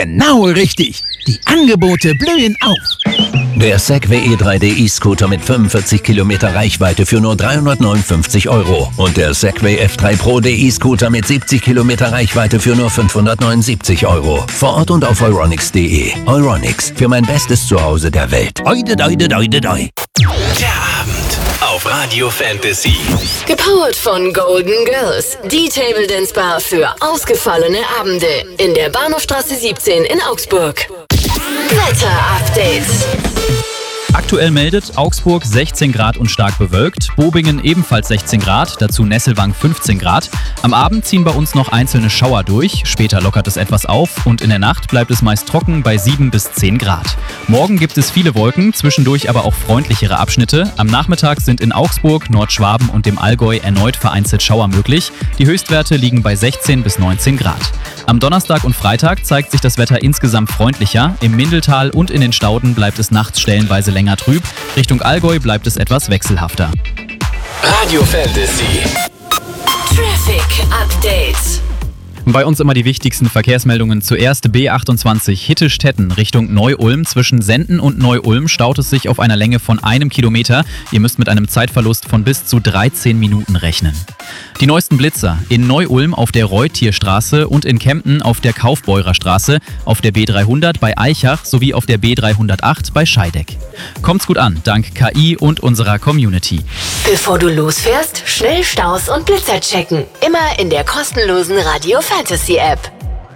Genau richtig. Die Angebote blühen auf. Der Segway E3D E-Scooter mit 45 Kilometer Reichweite für nur 359 € und der Segway F3 Pro E-Scooter mit 70 Kilometer Reichweite für nur 579 €. Vor Ort und auf euronics.de. Euronics, für mein bestes Zuhause der Welt. Oide, doide, doide, doi. Der Abend auf Radio Fantasy. Gepowert von Golden Girls, die Table Dance Bar für ausgefallene Abende in der Bahnhofstraße 17 in Augsburg. Wetter-Update. Aktuell meldet Augsburg 16 Grad und stark bewölkt, Bobingen ebenfalls 16 Grad, dazu Nesselwang 15 Grad. Am Abend ziehen bei uns noch einzelne Schauer durch, später lockert es etwas auf und in der Nacht bleibt es meist trocken bei 7 bis 10 Grad. Morgen gibt es viele Wolken, zwischendurch aber auch freundlichere Abschnitte. Am Nachmittag sind in Augsburg, Nordschwaben und dem Allgäu erneut vereinzelt Schauer möglich. Die Höchstwerte liegen bei 16 bis 19 Grad. Am Donnerstag und Freitag zeigt sich das Wetter insgesamt freundlicher. Im Mindeltal und in den Stauden bleibt es nachts stellenweise länger trüb. Richtung Allgäu bleibt es etwas wechselhafter. Radio Fantasy. Traffic Update. Bei uns immer die wichtigsten Verkehrsmeldungen. Zuerst B28 Hittestetten Richtung Neu-Ulm. Zwischen Senden und Neu-Ulm staut es sich auf einer Länge von 1 Kilometer. Ihr müsst mit einem Zeitverlust von bis zu 13 Minuten rechnen. Die neuesten Blitzer in Neu-Ulm auf der Reutierstraße und in Kempten auf der Kaufbeurer Straße, auf der B300 bei Eichach sowie auf der B308 bei Scheideck. Kommt's gut an, dank KI und unserer Community. Bevor du losfährst, schnell Staus und Blitzer checken. Immer in der kostenlosen Radio Fantasy App.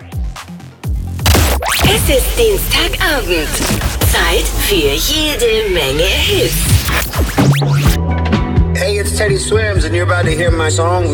Es ist Dienstagabend. Zeit für jede Menge Hits. Hey, it's Teddy Swims and you're about to hear my song